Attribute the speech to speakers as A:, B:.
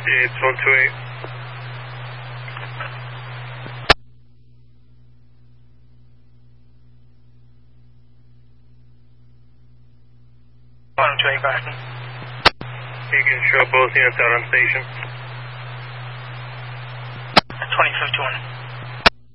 A: Yeah, it's 128.
B: Boston.
A: You can show both units out on station.
B: 2051.